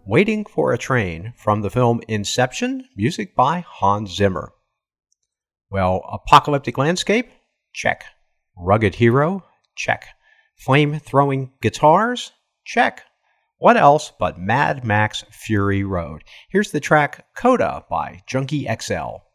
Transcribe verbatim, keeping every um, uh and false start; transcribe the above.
Waiting for a Train from the film Inception, music by Hans Zimmer. Well, apocalyptic landscape? Check. Rugged hero? Check. Flame-throwing guitars? Check. What else but Mad Max Fury Road? Here's the track Coda by Junkie X L.